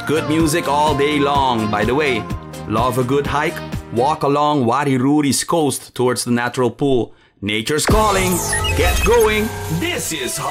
Good music all day long. By the way, love a good hike? Walk along Wadi Rudi's coast towards the natural pool. Nature's calling. Get going. This is